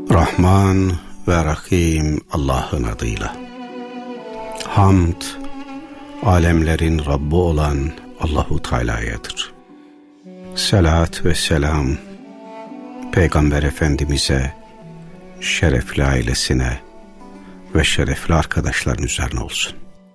Rahman ve Rahim Allah'ın adıyla. Hamd, alemlerin Rabbi olan Allahu Teala'yadır. Selat ve selam, Peygamber Efendimiz'e, şerefli ailesine ve şerefli arkadaşların üzerine olsun.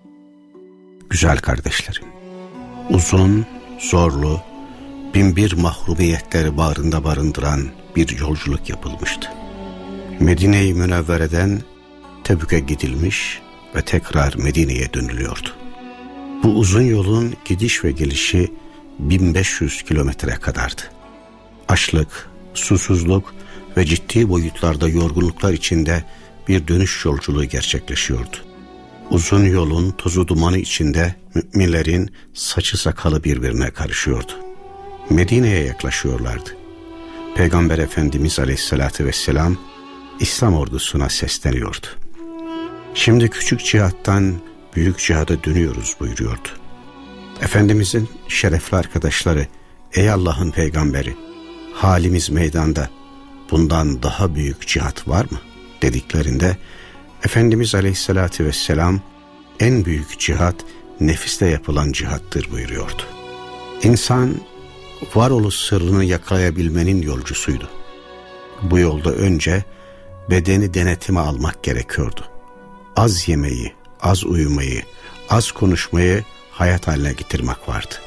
Güzel kardeşlerim, uzun, zorlu, binbir mahrumiyetleri bağrında barındıran bir yolculuk yapılmıştı. Medine-i Münevvere'den Tebük'e gidilmiş ve tekrar Medine'ye dönülüyordu. Bu uzun yolun gidiş ve gelişi 1500 kilometre kadardı. Açlık, susuzluk ve ciddi boyutlarda yorgunluklar içinde bir dönüş yolculuğu gerçekleşiyordu. Uzun yolun tozu dumanı içinde müminlerin saçı sakalı birbirine karışıyordu. Medine'ye yaklaşıyorlardı. Peygamber Efendimiz Aleyhisselatü Vesselam İslam ordusuna sesleniyordu. Şimdi küçük cihattan büyük cihada dönüyoruz buyuruyordu. Efendimizin şerefli arkadaşları, ey Allah'ın peygamberi, halimiz meydanda, bundan daha büyük cihat var mı dediklerinde Efendimiz Aleyhisselatü Vesselam en büyük cihat nefisle yapılan cihattır buyuruyordu. İnsan varoluş sırrını yakalayabilmenin yolcusuydu. Bu yolda önce bedeni denetime almak gerekiyordu. Az yemeyi, az uyumayı, az konuşmayı hayat haline getirmek vardı.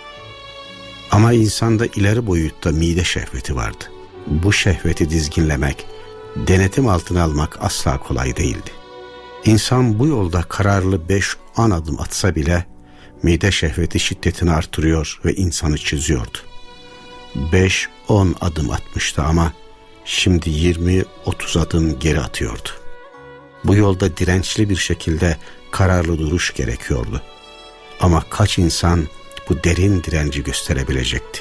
Ama insanda ileri boyutta mide şehveti vardı. Bu şehveti dizginlemek, denetim altına almak asla kolay değildi. İnsan bu yolda kararlı 5-10 adım atsa bile mide şehveti şiddetini artırıyor ve insanı çiziyordu. 5-10 adım atmıştı ama şimdi 20-30 adım geri atıyordu. Bu yolda dirençli bir şekilde kararlı duruş gerekiyordu. Ama kaç insan bu derin direnci gösterebilecekti?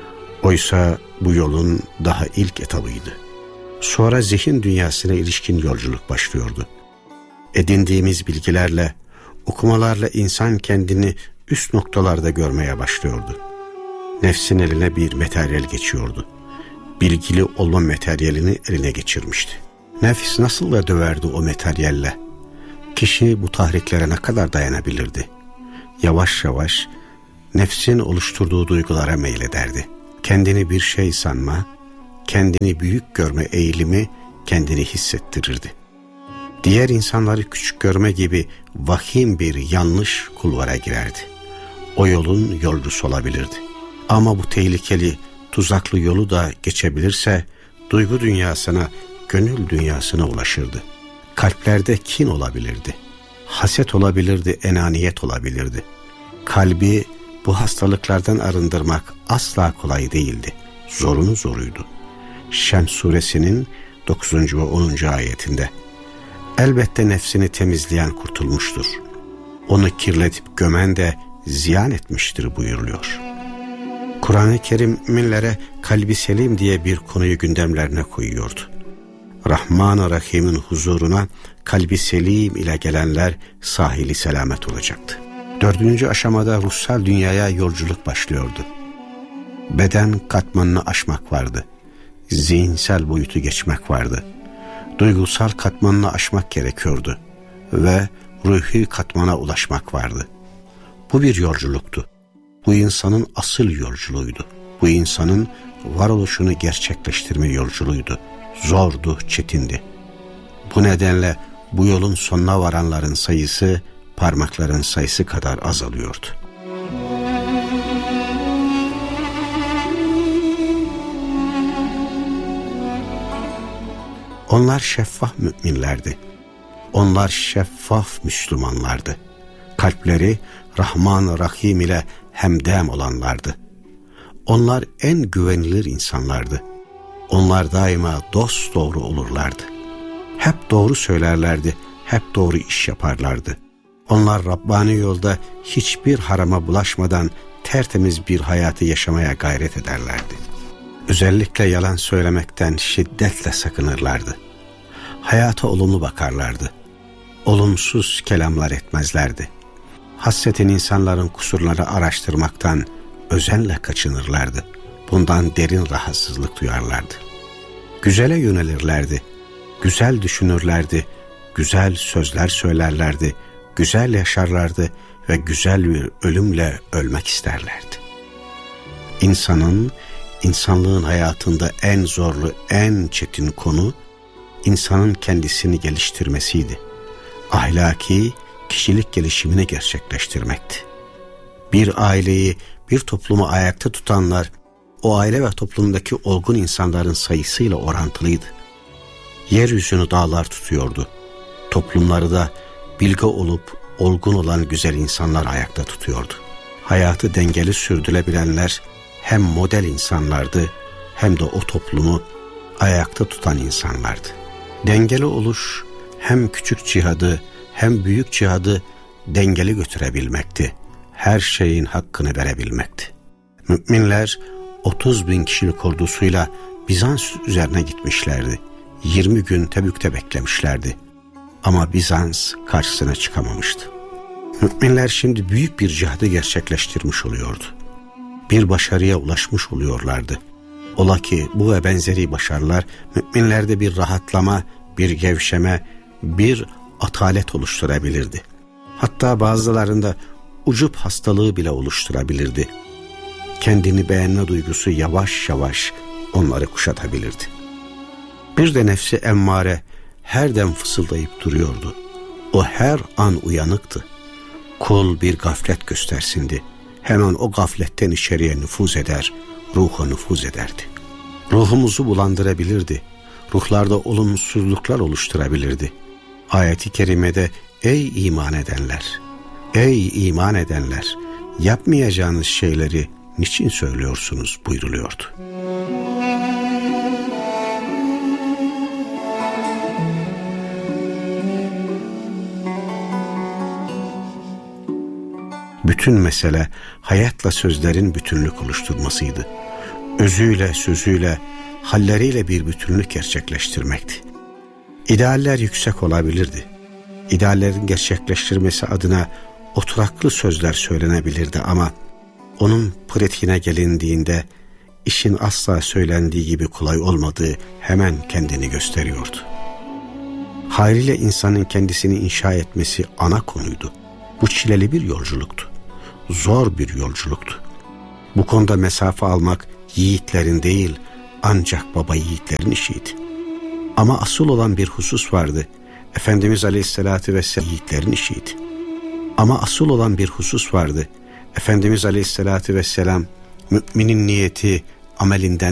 Oysa bu yolun daha ilk etabıydı. Sonra zihin dünyasına ilişkin yolculuk başlıyordu. Edindiğimiz bilgilerle, okumalarla insan kendini üst noktalarda görmeye başlıyordu. Nefsin eline bir materyal geçiyordu. Bilgili olma materyalini eline geçirmişti. Nefis nasıl da döverdi o materyalle. Kişi bu tahriklere ne kadar dayanabilirdi? Yavaş yavaş nefsin oluşturduğu duygulara meylederdi. Kendini bir şey sanma, kendini büyük görme eğilimi kendini hissettirirdi. Diğer insanları küçük görme gibi vahim bir yanlış kulvara girerdi. O yolun yolcusu olabilirdi. Ama bu tehlikeli, tuzaklı yolu da geçebilirse duygu dünyasına, gönül dünyasına ulaşırdı. Kalplerde kin olabilirdi. Haset olabilirdi, enaniyet olabilirdi. Kalbi bu hastalıklardan arındırmak asla kolay değildi. Zorunu zoruydu. Şems suresinin 9. ve 10. ayetinde elbette nefsini temizleyen kurtulmuştur. Onu kirletip gömen de ziyan etmiştir buyuruluyor. Kur'an-ı Kerim müminlere kalbi selim diye bir konuyu gündemlerine koyuyordu. Rahman-ı Rahim'in huzuruna kalbi selim ile gelenler sahili selamet olacaktı. 4. aşamada ruhsal dünyaya yolculuk başlıyordu. Beden katmanını aşmak vardı. Zihinsel boyutu geçmek vardı. Duygusal katmanını aşmak gerekiyordu. Ve ruhi katmana ulaşmak vardı. Bu bir yolculuktu. Bu insanın asıl yolculuğuydu. Bu insanın varoluşunu gerçekleştirme yolculuğuydu. Zordu, çetindi. Bu nedenle bu yolun sonuna varanların sayısı parmakların sayısı kadar azalıyordu. Onlar şeffaf müminlerdi. Onlar şeffaf Müslümanlardı. Kalpleri Rahman-ı Rahim ile hemdem olanlardı. Onlar en güvenilir insanlardı. Onlar daima dosdoğru olurlardı. Hep doğru söylerlerdi, hep doğru iş yaparlardı. Onlar Rabbani yolda hiçbir harama bulaşmadan tertemiz bir hayatı yaşamaya gayret ederlerdi. Özellikle yalan söylemekten şiddetle sakınırlardı. Hayata olumlu bakarlardı. Olumsuz kelamlar etmezlerdi. Hasreten insanların kusurları araştırmaktan özenle kaçınırlardı. Bundan derin rahatsızlık duyarlardı. Güzele yönelirlerdi. Güzel düşünürlerdi, güzel sözler söylerlerdi, güzel yaşarlardı ve güzel bir ölümle ölmek isterlerdi. İnsanlığın hayatında en zorlu, en çetin konu insanın kendisini geliştirmesiydi. Ahlaki, kişilik gelişimini gerçekleştirmekti. Bir aileyi, bir toplumu ayakta tutanlar, o aile ve toplumdaki olgun insanların sayısıyla orantılıydı. Yeryüzünü dağlar tutuyordu. Toplumları da bilge olup olgun olan güzel insanlar ayakta tutuyordu. Hayatı dengeli sürdürebilenler hem model insanlardı hem de o toplumu ayakta tutan insanlardı. Dengeli oluş hem küçük cihadı hem büyük cihadı dengeli götürebilmekti. Her şeyin hakkını verebilmekti. Müminler 30.000 kişilik ordusuyla Bizans üzerine gitmişlerdi. 20 gün Tebük'te beklemişlerdi. Ama Bizans karşısına çıkamamıştı. Müminler şimdi büyük bir cihadı gerçekleştirmiş oluyordu. Bir başarıya ulaşmış oluyorlardı. Ola ki bu ve benzeri başarılar müminlerde bir rahatlama, bir gevşeme, bir atalet oluşturabilirdi. Hatta bazılarında ucup hastalığı bile oluşturabilirdi. Kendini beğenme duygusu yavaş yavaş onları kuşatabilirdi. Bir de nefsi emmare her dem fısıldayıp duruyordu. O her an uyanıktı. Kul bir gaflet göstersindi. Hemen o gafletten içeriye nüfuz eder, ruha nüfuz ederdi. Ruhumuzu bulandırabilirdi. Ruhlarda olumsuzluklar oluşturabilirdi. Ayet-i kerimede ey iman edenler, ey iman edenler, yapmayacağınız şeyleri niçin söylüyorsunuz buyruluyordu. Bütün mesele hayatla sözlerin bütünlük oluşturmasıydı. Özüyle, sözüyle, halleriyle bir bütünlük gerçekleştirmekti. İdealler yüksek olabilirdi. İdeallerin gerçekleştirmesi adına oturaklı sözler söylenebilirdi ama onun pratiğine gelindiğinde işin asla söylendiği gibi kolay olmadığı hemen kendini gösteriyordu. Haliyle insanın kendisini inşa etmesi ana konuydu. Bu çileli bir yolculuktu. Zor bir yolculuktu. Bu konuda mesafe almak yiğitlerin değil, ancak baba yiğitlerin işiydi. Ama asıl olan bir husus vardı. Efendimiz Aleyhisselatü Vesselam yiğitlerin işiydi. Ama asıl olan bir husus vardı. Efendimiz Aleyhisselatü Vesselam, müminin niyeti amelinden